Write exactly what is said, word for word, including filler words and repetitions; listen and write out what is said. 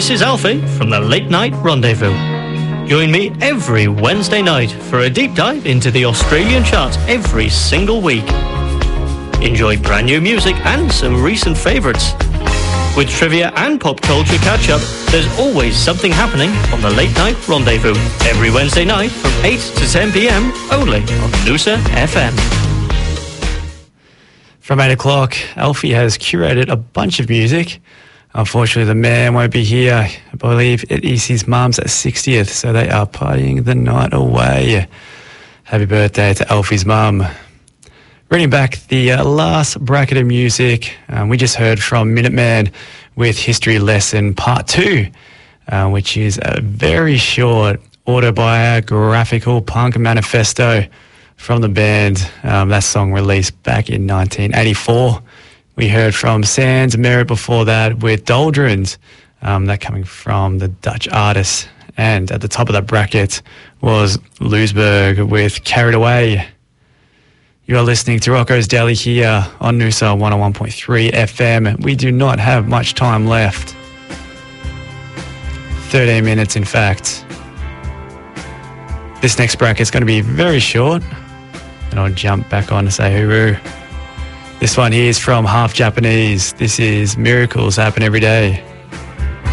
This is Alfie from the Late Night Rendezvous. Join me every Wednesday night for a deep dive into the Australian charts every single week. Enjoy brand new music and some recent favourites. With trivia and pop culture catch-up, there's always something happening on the Late Night Rendezvous. Every Wednesday night from eight to ten p.m, only on Noosa F M. From eight o'clock, Alfie has curated a bunch of music. Unfortunately, the man won't be here. I believe it is his mum's sixtieth, so they are partying the night away. Happy birthday to Alfie's mum. Reading back the uh, last bracket of music, um, we just heard from Minuteman with History Lesson Part two, uh, which is a very short autobiographical punk manifesto from the band. Um, that song released back in nineteen eighty-four. We heard from Sans Merit before that with Doldrums, um, that coming from the Dutch artist. And at the top of that bracket was Loosberg with Carried Away. You are listening to Rocco's Daily here on Noosa one oh one point three F M. We do not have much time left. thirteen minutes, in fact. This next bracket is going to be very short, and I'll jump back on to say hooroo. This one here is from Half Japanese. This is Miracles Happen Every Day.